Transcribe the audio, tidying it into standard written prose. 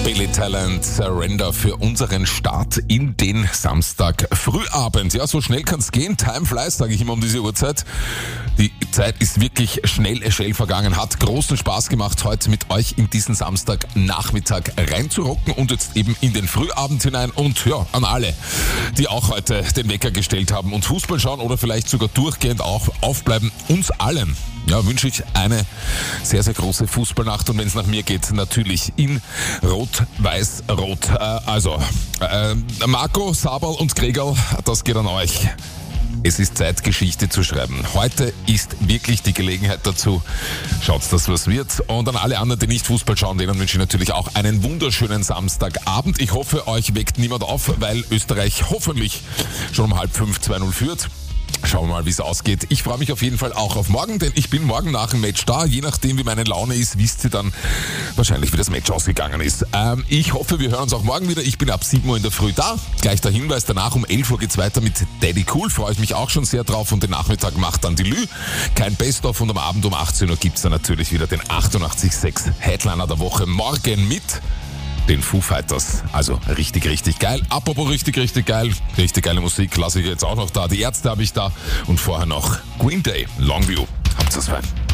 Billy Talent, Surrender für unseren Start in den Samstag Frühabend. Ja, so schnell kann's gehen. Time flies, sage ich immer um diese Uhrzeit. Die Zeit ist wirklich schnell vergangen. Hat großen Spaß gemacht, heute mit euch in diesen Samstagnachmittag reinzurocken und jetzt eben in den Frühabend hinein. Und ja, an alle, die auch heute den Wecker gestellt haben und Fußball schauen oder vielleicht sogar durchgehend auch aufbleiben, uns allen. Ja, wünsche ich eine sehr, sehr große Fußballnacht und wenn es nach mir geht, natürlich in Rot-Weiß-Rot. Marco, Saberl und Gregerl, das geht an euch. Es ist Zeit, Geschichte zu schreiben. Heute ist wirklich die Gelegenheit dazu. Schaut, dass was wird. Und an alle anderen, die nicht Fußball schauen, denen wünsche ich natürlich auch einen wunderschönen Samstagabend. Ich hoffe, euch weckt niemand auf, weil Österreich hoffentlich schon um 4:30 2-0 führt. Schauen wir mal, wie es ausgeht. Ich freue mich auf jeden Fall auch auf morgen, denn ich bin morgen nach dem Match da. Je nachdem, wie meine Laune ist, wisst ihr dann wahrscheinlich, wie das Match ausgegangen ist. Ich hoffe, wir hören uns auch morgen wieder. Ich bin ab 7 Uhr in der Früh da. Gleich der Hinweis, danach um 11 Uhr geht's weiter mit Daddy Cool. Freue ich mich auch schon sehr drauf. Und den Nachmittag macht dann die Lü. Kein Best-of. Und am Abend um 18 Uhr gibt's dann natürlich wieder den 88.6 Headliner der Woche. Morgen mit den Foo Fighters. Also richtig, richtig geil. Apropos richtig, richtig geil. Richtig geile Musik lasse ich jetzt auch noch da. Die Ärzte habe ich da. Und vorher noch Green Day, Longview. Habt's das fein.